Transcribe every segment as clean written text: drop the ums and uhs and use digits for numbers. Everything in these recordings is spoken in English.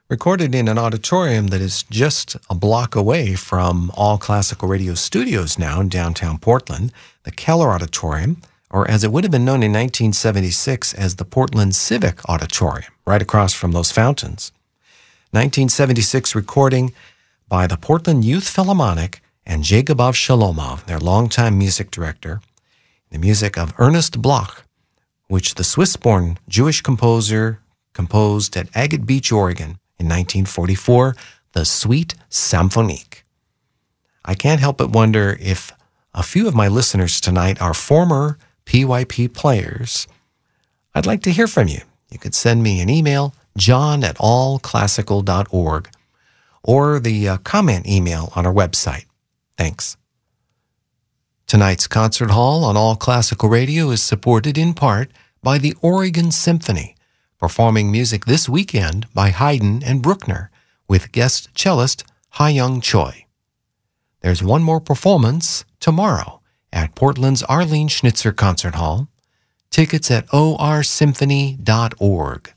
recorded in an auditorium that is just a block away from All Classical Radio Studios now in downtown Portland, the Keller Auditorium, or as it would have been known in 1976 as the Portland Civic Auditorium, right across from those fountains. 1976 recording by the Portland Youth Philharmonic and Jacob Avshalomov, their longtime music director, the music of Ernest Bloch, which the Swiss-born Jewish composer composed at Agate Beach, Oregon in 1944, the Suite Symphonique. I can't help but wonder if a few of my listeners tonight are former PYP players. I'd like to hear from you. You could send me an email, john@allclassical.org, or the comment email on our website. Thanks. Tonight's concert hall on All Classical Radio is supported in part by the Oregon Symphony, performing music this weekend by Haydn and Bruckner with guest cellist Ha-Young Choi. There's one more performance tomorrow at Portland's Arlene Schnitzer Concert Hall. Tickets at orsymphony.org.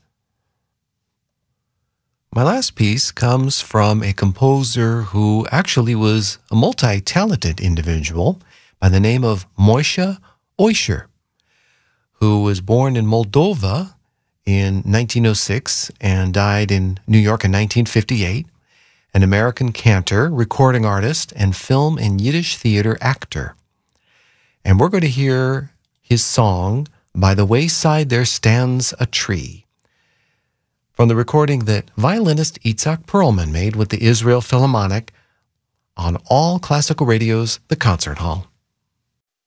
My last piece comes from a composer who actually was a multi-talented individual by the name of Moishe Oisher, who was born in Moldova in 1906 and died in New York in 1958, an American cantor, recording artist, and film and Yiddish theater actor. And we're going to hear his song, By the Wayside There Stands a Tree, from the recording that violinist Itzhak Perlman made with the Israel Philharmonic on All Classical Radio's The Concert Hall.